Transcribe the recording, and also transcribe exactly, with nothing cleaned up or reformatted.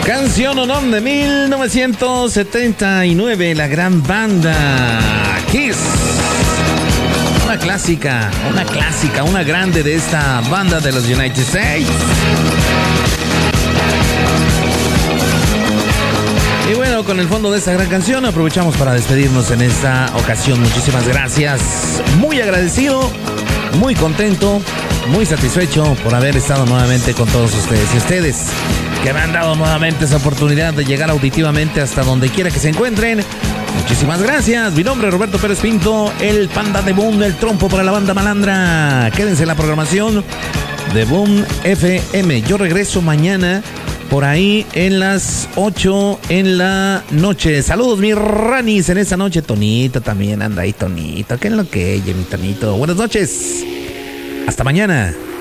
Canción o nombre de mil novecientos setenta y nueve, la gran banda Kiss. Una clásica, una clásica, una grande de esta banda de los United States. Y bueno, con el fondo de esta gran canción aprovechamos para despedirnos en esta ocasión. Muchísimas gracias, muy agradecido, muy contento, muy satisfecho por haber estado nuevamente con todos ustedes. Y ustedes que me han dado nuevamente esa oportunidad de llegar auditivamente hasta donde quiera que se encuentren. Muchísimas gracias. Mi nombre es Roberto Pérez Pinto, el panda de Boom, el trompo para la banda malandra. Quédense en la programación de Boom F M. Yo regreso mañana por ahí en las ocho en la noche. Saludos, mis ranis, en esta noche. Tonito también anda ahí, Tonito. ¿Qué es lo que es, mi Tonito? Buenas noches. Hasta mañana.